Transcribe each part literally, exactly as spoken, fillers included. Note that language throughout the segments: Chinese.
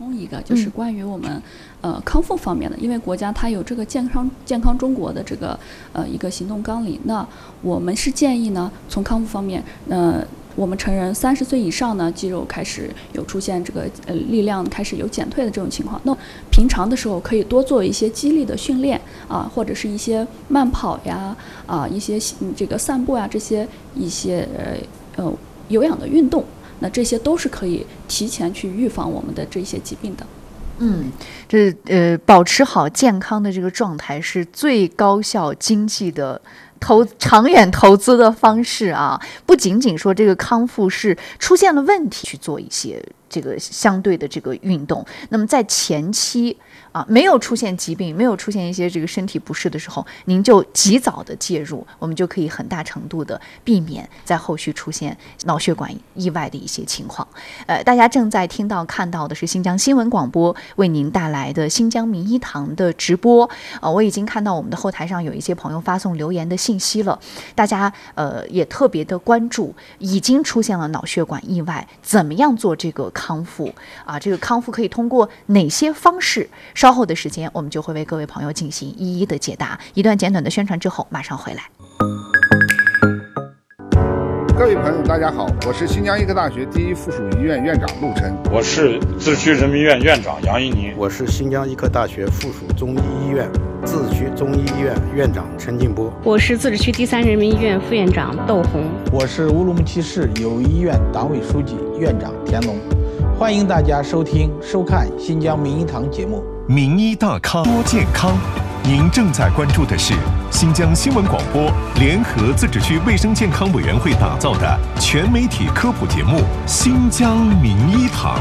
充一个，就是关于我们、嗯、呃康复方面的，因为国家它有这个健康健康中国的这个呃一个行动纲领，那我们是建议呢，从康复方面，呃。我们成人三十岁以上呢，肌肉开始有出现这个呃力量开始有减退的这种情况。那平常的时候可以多做一些肌力的训练啊，或者是一些慢跑呀啊，一些这个散步呀，这些一些呃呃有氧的运动。那这些都是可以提前去预防我们的这些疾病的。 嗯，这呃保持好健康的这个状态是最高效经济的投长远投资的方式啊，不仅仅说这个康复是出现了问题去做一些这个相对的这个运动，那么在前期啊没有出现疾病，没有出现一些这个身体不适的时候，您就及早的介入，我们就可以很大程度的避免在后续出现脑血管意外的一些情况。呃，大家正在听到看到的是新疆新闻广播为您带来的新疆名医堂的直播。呃，我已经看到我们的后台上有一些朋友发送留言的信息了，大家呃也特别的关注已经出现了脑血管意外，怎么样做这个康复啊？这个康复可以通过哪些方式？稍后的时间我们就会为各位朋友进行一一的解答。一段简短的宣传之后马上回来。 各位朋友大家好，我是新疆医科大学第一附属医院院长陆琛。 我是自治区人民医院院长杨一宁。 我是新疆医科大学附属中医医院自治区中医医院院长陈进波。 我是自治区第三人民医院副院长窦红。 我是乌鲁木齐市友谊医院党委书记院长田龙。欢迎大家收听收看新疆名医堂节目。 名医大咖多健康，您正在关注的是新疆新闻广播联合自治区卫生健康委员会打造的全媒体科普节目《新疆名医堂》。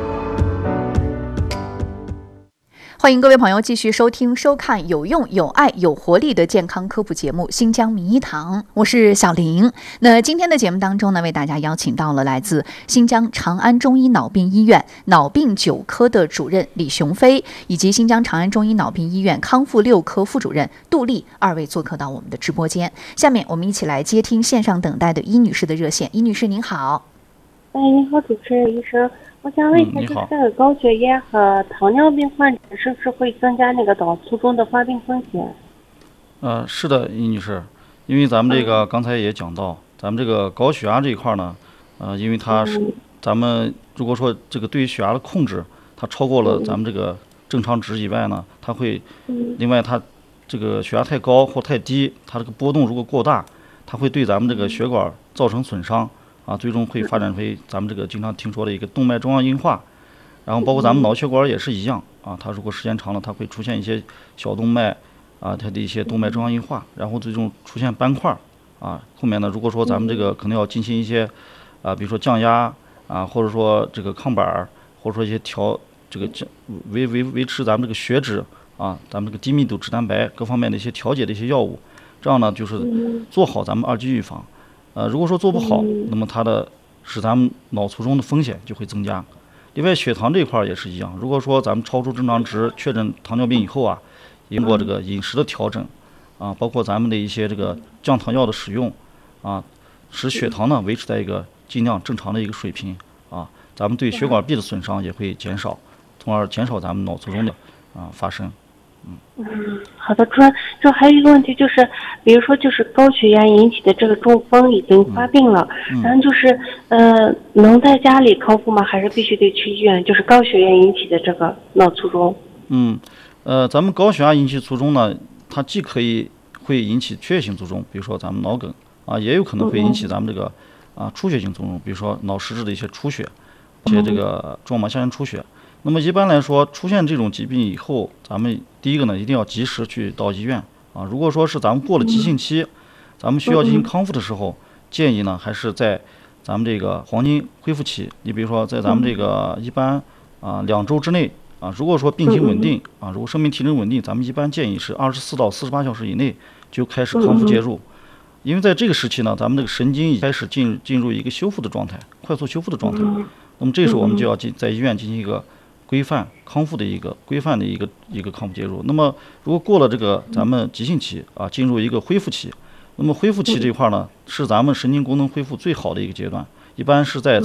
欢迎各位朋友继续收听收看有用有爱有活力的健康科普节目《新疆名医堂》，我是小玲。那今天的节目当中呢，为大家邀请到了来自新疆长安中医脑病医院脑病九科的主任李雄飞，以及新疆长安中医脑病医院康复六科副主任杜丽，二位做客到我们的直播间。下面我们一起来接听线上等待的伊女士的热线。伊女士您好。 哎，你好，主持人医生。我想问一下，就是这个高血压和糖尿病患者是不是会增加那个脑卒中的发病风险？ 呃，是的，尹女士，因为咱们这个刚才也讲到，咱们这个高血压这一块呢，呃，因为它是咱们如果说这个对于血压的控制，它超过了咱们这个正常值以外呢，它会，另外它这个血压太高或太低，它这个波动如果过大，它会对咱们这个血管造成损伤。啊，最终会发展为咱们这个经常听说的一个动脉粥样硬化，然后包括咱们脑血管也是一样啊，它如果时间长了，它会出现一些小动脉啊，它的一些动脉粥样硬化，然后最终出现斑块啊。后面呢，如果说咱们这个可能要进行一些啊，比如说降压啊，或者说这个抗板，或者说一些调这个维维维持咱们这个血脂啊，咱们这个低密度脂蛋白各方面的一些调节的一些药物，这样呢就是做好咱们二级预防。呃，如果说做不好，那么它的使咱们脑卒中的风险就会增加。另外，血糖这一块也是一样。如果说咱们超出正常值，确诊糖尿病以后啊，经过这个饮食的调整啊，包括咱们的一些这个降糖药的使用啊，使血糖呢维持在一个尽量正常的一个水平啊，咱们对血管壁的损伤也会减少，从而减少咱们脑卒中的啊发生。 嗯，好的，主任，就还有一个问题就是，比如说就是高血压引起的这个中风已经发病了，嗯嗯、然后就是呃，能在家里康复吗？还是必须得去医院？就是高血压引起的这个脑卒中。 嗯，呃，咱们高血压引起卒中呢，它既可以会引起缺血性卒中，比如说咱们脑梗啊，也有可能会引起咱们这个啊出血性卒中，比如说脑实质的一些出血，一些这个蛛网膜下腔出血。那么一般来说，出现这种疾病以后，咱们第一个呢，一定要及时去到医院啊。如果说是咱们过了急性期，咱们需要进行康复的时候，建议呢还是在咱们这个黄金恢复期。你比如说，在咱们这个一般啊两周之内啊，如果说病情稳定啊，如果生命体征稳定，咱们一般建议是二十四到四十八小时以内就开始康复介入。因为在这个时期呢，咱们这个神经已开始进进入一个修复的状态，快速修复的状态。那么这时候我们就要进在医院进行一个规范康复的一个规范的一个一个康复介入。那么如果过了这个咱们急性期啊，进入一个恢复期，那么恢复期这块呢，是咱们神经功能恢复最好的一个阶段，一般是在